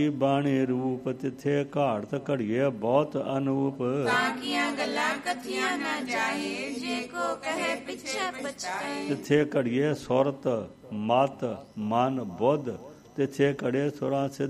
ਬਾਣੀ ਰੂਪ ਤਿੱਥੇ ਘਾੜਤ ਘੜੀਏ ਬਹੁਤ ਅਨੂਪ। ਤਾਕੀਆਂ ਗੱਲਾਂ ਕਥੀਆਂ ਨਾ ਜਾਏ ਜੇ ਕੋ ਕਹੇ ਪਿੱਛੇ ਪਛਤਾਏ। ਤਿੱਥੇ ਘੜੀਏ ਸੁਰਤ ਮਤ ਮਨ ਬੁੱਧ ਤਿੱਥੇ ਘੜੇ ਸੁਰਾਂ ਸਿੱਧ